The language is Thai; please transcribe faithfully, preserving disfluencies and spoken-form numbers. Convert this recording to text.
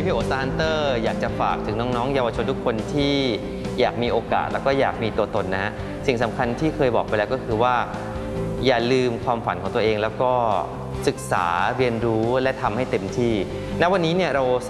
พี่โอซาฮันเตอร์อยากจะฝากถึงน้องๆเยาวชนทุกคนที่อยากมีโอกาสแล้วก็อยากมีตัวตนนะฮะสิ่งสำคัญที่เคยบอกไปแล้วก็คือว่าอย่าลืมความฝันของตัวเองแล้วก็ศึกษาเรียนรู้และทำให้เต็มที่ณวันนี้เนี่ยเรา